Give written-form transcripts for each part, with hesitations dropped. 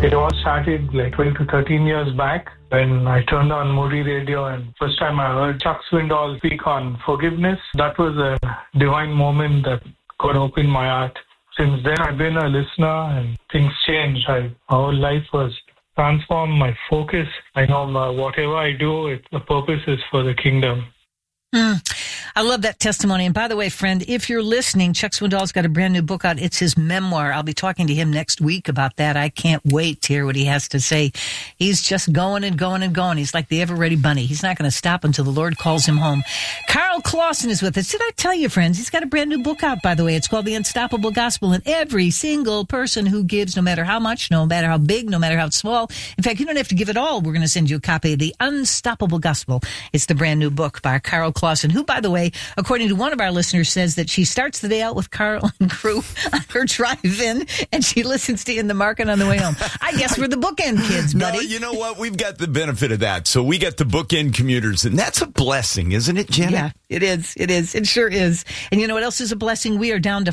It all started like 12 to 13 years back when I turned on Moody Radio, and first time I heard Chuck Swindoll speak on forgiveness. That was a divine moment that God opened my heart. Since then, I've been a listener and things changed. My whole life was transformed, my focus. I know whatever I do, the purpose is for the kingdom. I love that testimony. And by the way, friend, if you're listening, Chuck Swindoll's got a brand new book out. It's his memoir. I'll be talking to him next week about that. I can't wait to hear what he has to say. He's just going and going and going. He's like the ever-ready bunny. He's not going to stop until the Lord calls him home. Carl Clausen is with us. Did I tell you, friends? He's got a brand new book out, by the way. It's called The Unstoppable Gospel. And every single person who gives, no matter how much, no matter how big, no matter how small, in fact, you don't have to give it all. We're going to send you a copy of The Unstoppable Gospel. It's the brand new book by Carl Clausen, who, by the way, according to one of our listeners, says that she starts the day out with Carl and crew on her drive-in, and she listens to In the Market on the way home. I guess we're the bookend kids, buddy. No, you know what? We've got the benefit of that. So we get the bookend commuters, and that's a blessing, isn't it, Janet? Yeah, it is. It is. It sure is. And you know what else is a blessing? We are down to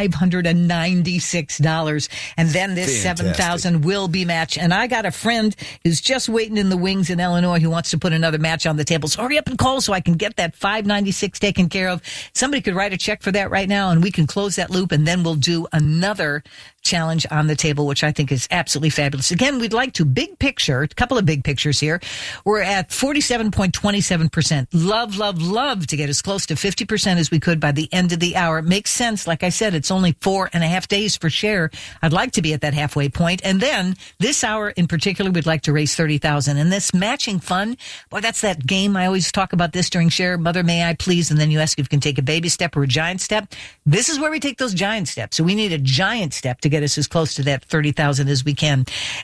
$596, and then this $7,000 will be matched. And I got a friend who's just waiting in the wings in Illinois who wants to put another match on the table. So hurry up and call so I can get that $596 taken care of. Somebody could write a check for that right now, and we can close that loop, and then we'll do another challenge on the table, which I think is absolutely fabulous. Again, we'd like to big picture, a couple of big pictures here. We're at 47.27%. Love, love, love to get as close to 50% as we could by the end of the hour. It makes sense. Like I said, it's only 4.5 days for share. I'd like to be at that halfway point. And then this hour in particular, we'd like to raise $30,000. And this matching fund, boy, that's that game. I always talk about this during share. Mother, may I please? And then you ask if you can take a baby step or a giant step. This is where we take those giant steps. So we need a giant step to get us as close to that 30,000 as we can.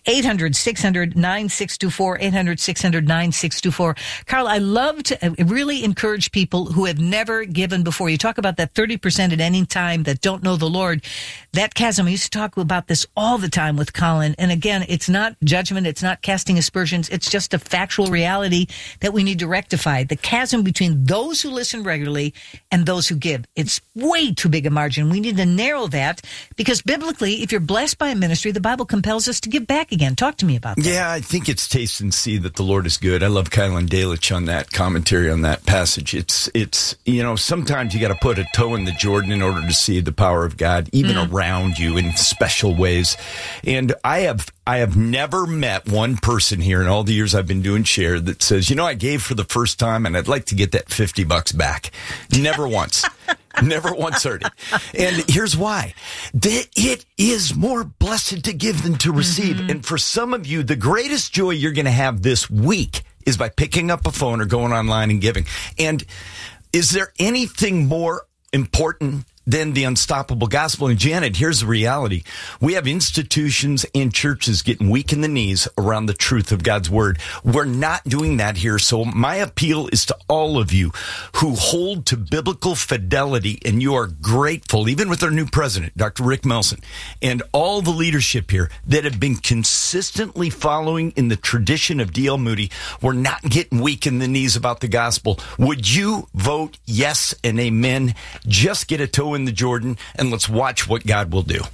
800-600-9624, 800-600-9624. Carl, I love to really encourage people who have never given before. You talk about that 30% at any time that don't know the Lord. That chasm, I used to talk about this all the time with Colin. And again, it's not judgment. It's not casting aspersions. It's just a factual reality that we need to rectify. The chasm between those who listen regularly and those who give. It's way too big a margin. We need to narrow that because biblically, if you're blessed by a ministry, the Bible compels us to give back again. Talk to me about that. Yeah, I think it's taste and see that the Lord is good. I love Kylan Dalich on that commentary on that passage. It's you know, sometimes you got to put a toe in the Jordan in order to see the power of God, even around you in special ways. And I have never met one person here in all the years I've been doing share that says, you know, I gave for the first time and I'd like to get that $50 back. Never once. Never once heard it. And here's why. It is more blessed to give than to receive. Mm-hmm. And for some of you, the greatest joy you're going to have this week is by picking up a phone or going online and giving. And is there anything more important than the unstoppable gospel? And Janet, here's the reality. We have institutions and churches getting weak in the knees around the truth of God's word. We're not doing that here. So my appeal is to all of you who hold to biblical fidelity, and you are grateful, even with our new president, Dr. Rick Melson, and all the leadership here that have been consistently following in the tradition of D.L. Moody. We're not getting weak in the knees about the gospel. Would you vote yes and amen? Just get a toe in the Jordan, and let's watch what God will do.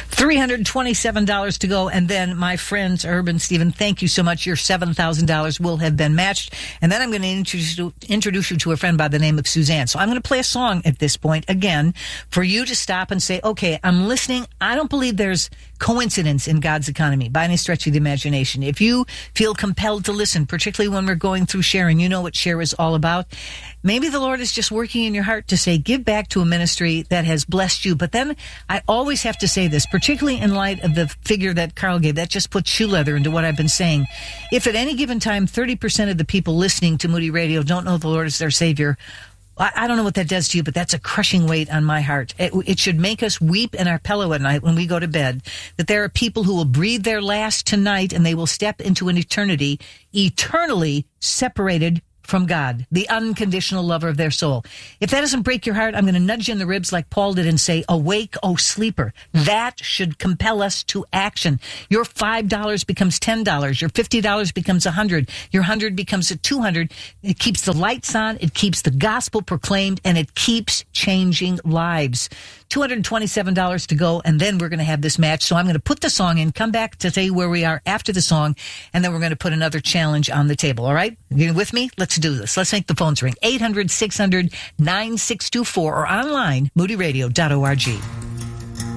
$327 to go. And then my friends, Herb and Stephen, thank you so much. Your $7,000 will have been matched. And then I'm going to introduce you to a friend by the name of Suzanne. So I'm going to play a song at this point again for you to stop and say, okay, I'm listening. I don't believe there's coincidence in God's economy by any stretch of the imagination. If you feel compelled to listen, particularly when we're going through share, and you know what share is all about, maybe the Lord is just working in your heart to say, give back to a ministry that has blessed you. But then I always have to say this, particularly in light of the figure that Carl gave, that just puts shoe leather into what I've been saying. If at any given time, 30% of the people listening to Moody Radio don't know the Lord as their Savior, I don't know what that does to you, but that's a crushing weight on my heart. It should make us weep in our pillow at night when we go to bed, that there are people who will breathe their last tonight and they will step into an eternity, eternally separated from God, the unconditional lover of their soul. If that doesn't break your heart, I'm going to nudge you in the ribs like Paul did and say, awake, O sleeper. That should compel us to action. Your $5 becomes $10. Your $50 becomes $100. Your $100 becomes $200. It keeps the lights on. It keeps the gospel proclaimed, and it keeps changing lives. $227 to go, and then we're going to have this match. So I'm going to put the song in, come back to tell you where we are after the song, and then we're going to put another challenge on the table. All right? You with me? Let's do this. Let's make the phones ring. 800-600-9624 or online, moodyradio.org.